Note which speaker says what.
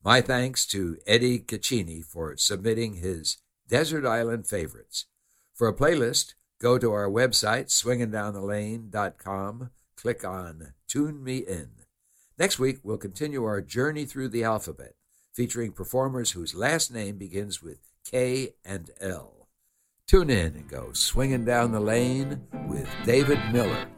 Speaker 1: My thanks to Eddie Caccini for submitting his Desert Island favorites. For a playlist, go to our website, swingindownthelane.com. Click on Tune Me In. Next week, we'll continue our journey through the alphabet, featuring performers whose last name begins with K and L. Tune in and go swinging down the lane with David Miller.